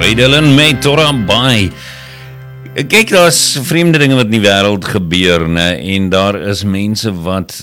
Dylan met Torabai. Kyk, daar is vreemde dinge wat in die wêreld gebeur, ne? En daar is mense wat,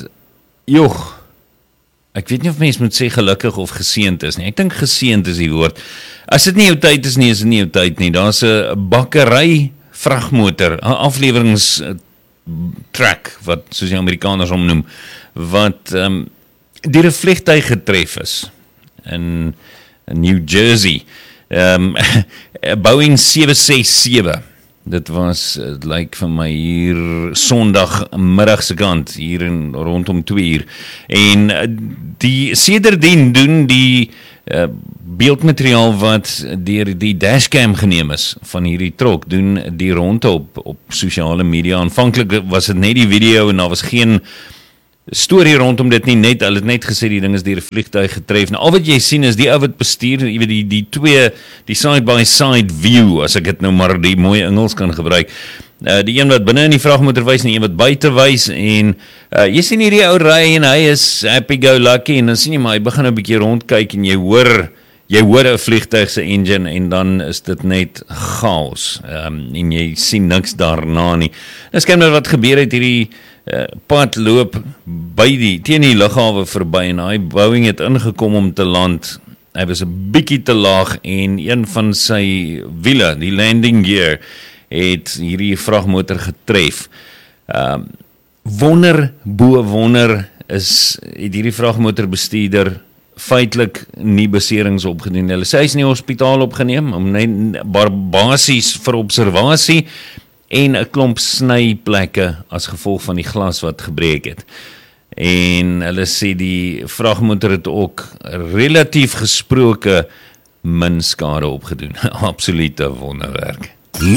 ek weet nie of mens moet sê gelukkig of geseënd is nie. Ek dink geseënd is die woord. As dit nie jou tyd is nie, is dit nie jou tyd nie. Daar's 'n bakkery vragmotor, 'n aflewerings track, wat soos die Amerikaners hom noem, wat deur 'n vliegtuig getref is in New Jersey. Boeing 767. Dit was, het lyk vir my hier Sondagmiddagse kant, hier rondom 2:00. En sedertdien doen die beeldmateriaal wat deur die dashcam geneem is van hierdie trok, doen die ronde op sosiale media. Aanvanklik was dit net die video en daar was geen storie rondom dit nie, hulle het net gesê die ding is deur 'n vliegtuig getref. Nou, al wat jy sien is die ou wat bestuur, jy weet die twee, die side-by-side view, as ek dit nou maar die mooi Engels kan gebruik. Die een wat binne in die vragmotor wys en die een wat buite wys, en jy sien hierdie ou ry en hy is happy-go-lucky, en dan sien jy maar, hy begin 'n bietjie rondkyk en jy hoor 'n vliegtuig se engine en dan is dit net chaos, en jy sien niks daarna nie. Nou skynbaar wat gebeur het, hierdie pad loop teen die lughawe verby en hy Boeing het ingekom om te land. Hy was 'n bietjie te laag en een van sy wiele, die landing gear, het hierdie vragmotor getref. Wonder bo wonder het hierdie vragmotorbestuurder feitelik nie beserings opgedoen. Hulle sê hy is in die hospitaal opgeneem, om net basies vir observasie, en 'n klomp snyplekke as gevolg van die glas wat gebreek het. En hulle sê die vragmotor het ook relatief gesproke min skade opgedoen. Absolute wonderwerk.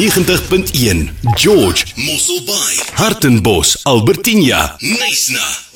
90.1 George, Mosselbaai, Hartenbos, Albertinia, Knysna.